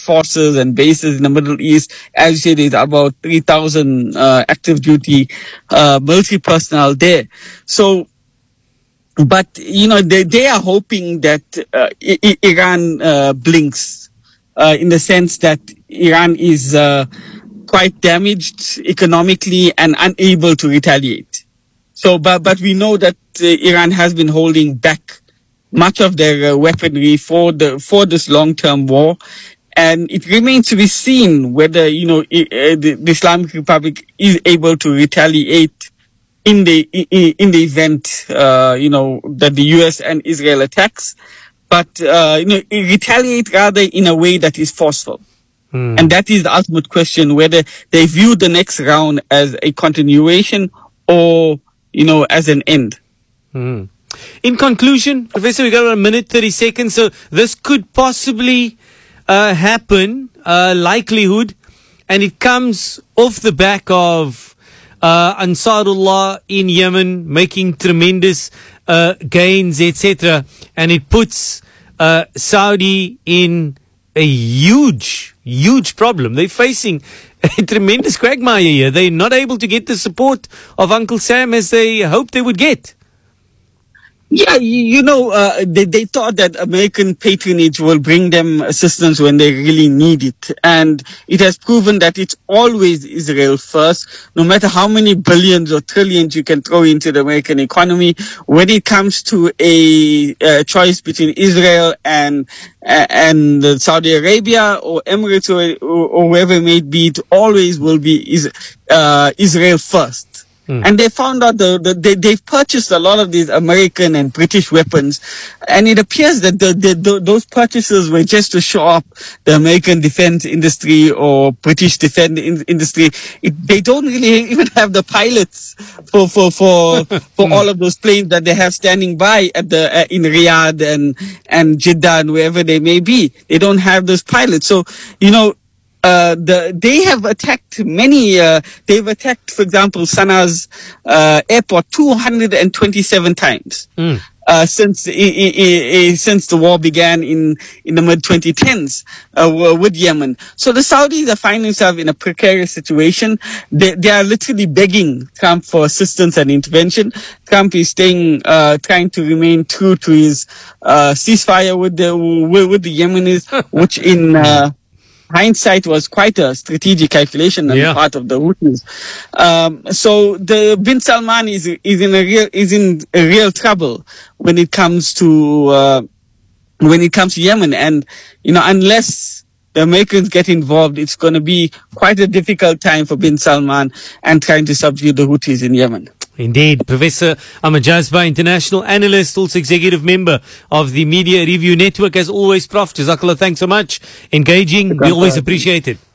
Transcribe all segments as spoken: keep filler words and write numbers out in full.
forces and bases in the Middle East. As you said, there's about three thousand uh, active duty uh, military personnel there. So, but, you know, they, they are hoping that uh, I- I- Iran uh, blinks uh, in the sense that Iran is uh, quite damaged economically and unable to retaliate. So, but, but we know that uh, Iran has been holding back much of their uh, weaponry for the for this long-term war, and it remains to be seen whether, you know, I, uh, the, the Islamic Republic is able to retaliate in the in, in the event, uh, you know, that the U S and Israel attacks, but uh, you know, retaliate rather in a way that is forceful. Hmm. And that is the ultimate question: whether they view the next round as a continuation or, you know, as an end. Hmm. In conclusion, Professor, we got about a minute, thirty seconds. So this could possibly uh, happen, uh, likelihood, and it comes off the back of uh, Ansarullah in Yemen making tremendous uh, gains, et cetera. And it puts uh, Saudi in a huge, huge problem. They're facing a tremendous quagmire here. They're not able to get the support of Uncle Sam as they hoped they would get. Yeah, you, you know, uh, they, they thought that American patronage will bring them assistance when they really need it. And it has proven that it's always Israel first, no matter how many billions or trillions you can throw into the American economy. When it comes to a, a choice between Israel and and Saudi Arabia or Emirates or, or, or wherever it may be, it always will be is, uh, Israel first. Hmm. And they found out the, the, they, they've purchased a lot of these American and British weapons, and it appears that the, the, the, those purchases were just to show up the American defense industry or British defense in, industry. It, they don't really even have the pilots for for for, for all of those planes that they have standing by at the uh, in Riyadh and and Jeddah and wherever they may be. They don't have those pilots, so you know. Uh, the, they have attacked many, uh, they've attacked, for example, Sana's, uh, airport two hundred twenty-seven times, mm. uh, since, I, I, I, since the war began in, in the mid twenty tens, uh, with Yemen. So the Saudis are finding themselves in a precarious situation. They, they are literally begging Trump for assistance and intervention. Trump is staying, uh, trying to remain true to his, uh, ceasefire with the, with, with the Yemenis, which in, uh, hindsight was quite a strategic calculation on yeah. the part of the Houthis. Um, so the bin Salman is is in a real is in a real trouble when it comes to uh, when it comes to Yemen, and you know, unless the Americans get involved, it's going to be quite a difficult time for bin Salman and trying to subdue the Houthis in Yemen. Indeed. Professor Ahmad Jazba, international analyst, also executive member of the Media Review Network. As always, Prof Jazakallah, thanks so much. Engaging, we always appreciate it.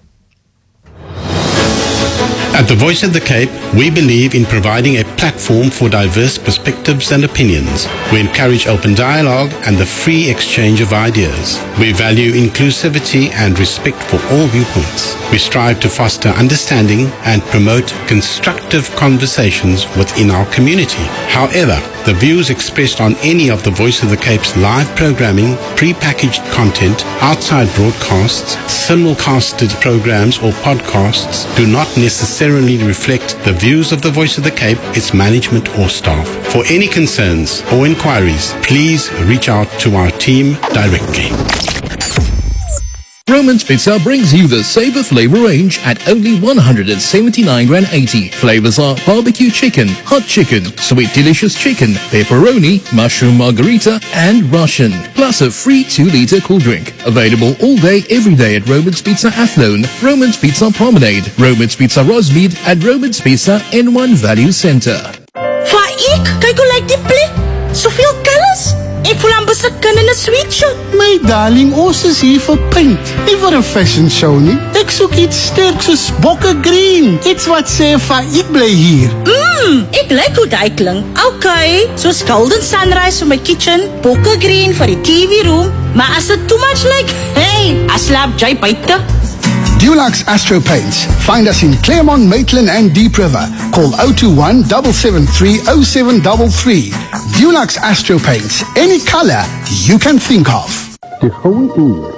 At the Voice of the Cape, we believe in providing a platform for diverse perspectives and opinions. We encourage open dialogue and the free exchange of ideas. We value inclusivity and respect for all viewpoints. We strive to foster understanding and promote constructive conversations within our community. However, the views expressed on any of the Voice of the Cape's live programming, pre-packaged content, outside broadcasts, simulcasted programs or podcasts do not necessarily reflect the views of the Voice of the Cape, its management or staff. For any concerns or inquiries, please reach out to our team directly. Roman's Pizza brings you the Savor Flavor range at only one hundred seventy-nine rand eighty. Flavors are barbecue chicken, hot chicken, sweet delicious chicken, pepperoni, mushroom margarita, and Russian. Plus a free two liter cool drink. Available all day, every day at Roman's Pizza Athlone, Roman's Pizza Promenade, Roman's Pizza Rosmead, and Roman's Pizza N one Value Center. Faik, kijk hoe lijkt die plek. Zoveel colors. Ik voel aan besekken in een sweatshirt. My darling, ons is hier vir paint. Nie vir 'n fashion show nie. Ek soek iets sterk soos bokke green. Iets wat sê van ek bly hier. Mmm, ek like hoe dit klink. Okay, soos golden sunrise vir my kitchen, bokke green vir die T V room. Maar as dit too much like, hey, I slaap jy buite. Dulux Astro Paints. Find us in Claremont, Maitland and Deep River. Call zero two one, seven seven three, zero seven three three. Dulux Astro Paints. Any color you can think of. Die goue uur